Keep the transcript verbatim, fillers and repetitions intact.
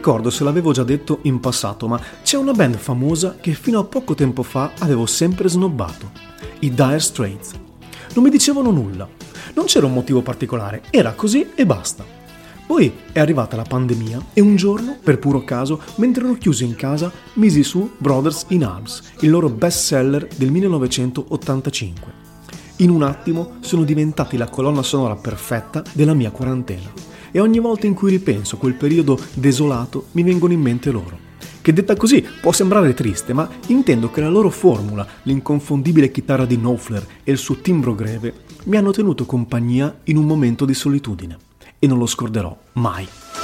ricordo se l'avevo già detto in passato, ma c'è una band famosa che fino a poco tempo fa avevo sempre snobbato, i Dire Straits. Non mi dicevano nulla, non c'era un motivo particolare, era così e basta. Poi è arrivata la pandemia e un giorno, per puro caso, mentre ero chiuso in casa, misi su Brothers in Arms, il loro best seller del millenovecentottantacinque. In un attimo sono diventati la colonna sonora perfetta della mia quarantena. E ogni volta in cui ripenso a quel periodo desolato mi vengono in mente loro. Che detta così può sembrare triste, ma intendo che la loro formula, l'inconfondibile chitarra di Knopfler e il suo timbro greve mi hanno tenuto compagnia in un momento di solitudine. E non lo scorderò mai.